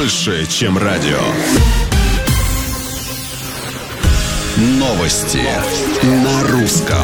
больше, чем радио. Новости на русском.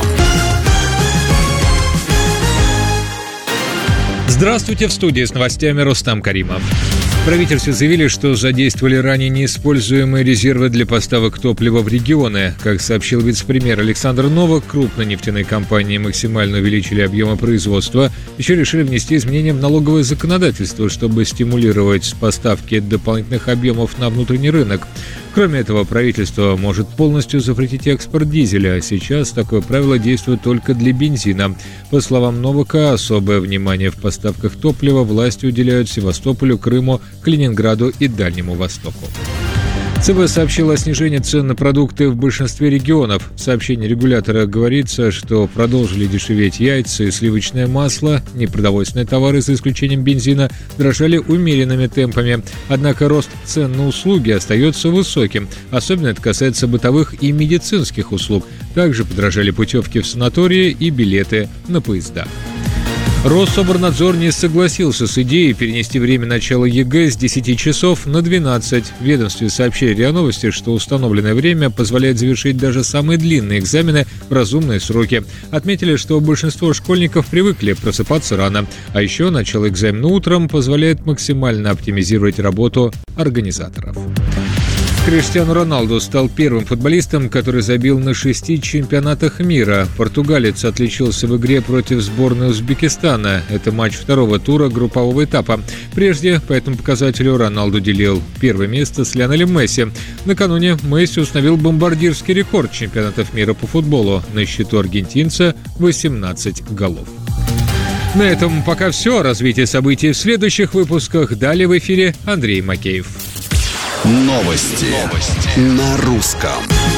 Здравствуйте, в студии с новостями Рустам Каримов. В правительстве заявили, что задействовали ранее неиспользуемые резервы для поставок топлива в регионы. Как сообщил вице-премьер Александр Новак, крупные нефтяные компании максимально увеличили объемы производства. Еще решили внести изменения в налоговое законодательство, чтобы стимулировать поставки дополнительных объемов на внутренний рынок. Кроме этого, правительство может полностью запретить экспорт дизеля. Сейчас такое правило действует только для бензина. По словам Новака, особое внимание в поставках топлива власти уделяют Севастополю, Крыму, Калининграду и Дальнему Востоку. ЦБ сообщила о снижении цен на продукты в большинстве регионов. В сообщении регулятора говорится, что продолжили дешеветь яйца и сливочное масло, непродовольственные товары, за исключением бензина, дрожали умеренными темпами. Однако рост цен на услуги остается высоким. Особенно это касается бытовых и медицинских услуг. Также подорожали путевки в санатории и билеты на поезда. Россоборнадзор не согласился с идеей перенести время начала ЕГЭ с 10 часов на 12. В ведомстве сообщили РИА Новости, что установленное время позволяет завершить даже самые длинные экзамены в разумные сроки. Отметили, что большинство школьников привыкли просыпаться рано. А еще начало экзамена утром позволяет максимально оптимизировать работу организаторов. Криштиану Роналду стал первым футболистом, который забил на 6 чемпионатах мира. Португалец отличился в игре против сборной Узбекистана. Это матч второго тура группового этапа. Прежде по этому показателю Роналду делил первое место с Лионелем Месси. Накануне Месси установил бомбардирский рекорд чемпионатов мира по футболу. На счету аргентинца 18 голов. На этом пока все. Развитие событий в следующих выпусках. Далее в эфире Андрей Макеев. Новости на русском.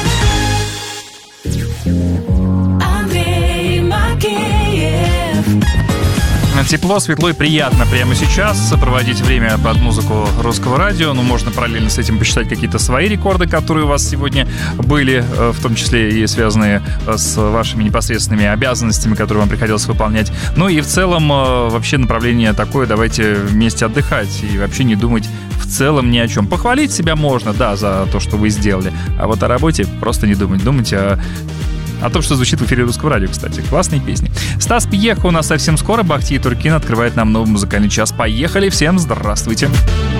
Андрей Макеев. Тепло, светло и приятно прямо сейчас проводить время под музыку русского радио. Ну, можно параллельно с этим посчитать какие-то свои рекорды, которые у вас сегодня были, в том числе и связанные с вашими непосредственными обязанностями, которые вам приходилось выполнять. Ну и в целом вообще направление такое: давайте вместе отдыхать и вообще не думать в целом ни о чем. Похвалить себя можно, да, за то, что вы сделали, а вот о работе просто не думать. Думайте о том, что звучит в эфире русского радио, кстати. Классные песни. Стас Пьеха у нас совсем скоро. Бахтиер Туркин открывает нам новый музыкальный час. Поехали. Всем здравствуйте.